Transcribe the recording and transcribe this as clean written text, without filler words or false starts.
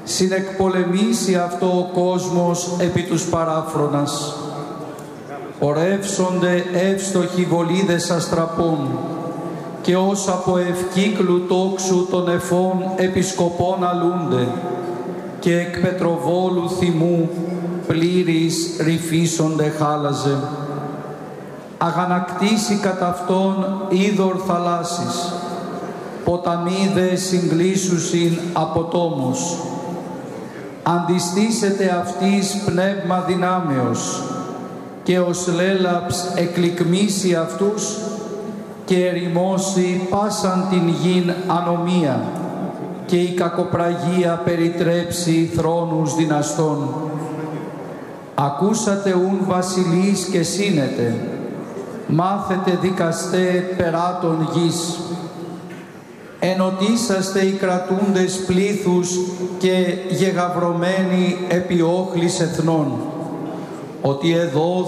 συνεκπολεμήσει αυτό ο κόσμος επί τους παράφρονας. Ορεύσονται εύστοχοι βολίδες αστραπών και ως από ευκύκλου τόξου των εφών επισκοπών αλούνται και εκ πετροβόλου θυμού πλήρης ρυφίσονται χάλαζε. Αγανακτήσει κατά αυτόν είδωρ θαλάσσης, ποταμίδες συγκλήσουσιν από τόμος. Αντιστήσεται αυτής πνεύμα δυνάμεως και ως λέλαψ εκλικμήσει αυτούς και ερημώσει πάσαν την γην ανομία και η κακοπραγία περιτρέψει θρόνους δυναστών. Ακούσατε ουν βασιλείς και σύνετε, μάθετε δικαστέ περάτων γης. Ενωτήσαστε οι κρατούντες πλήθους και γεγαυρωμένοι επί όχλης εθνών, ότι εδώ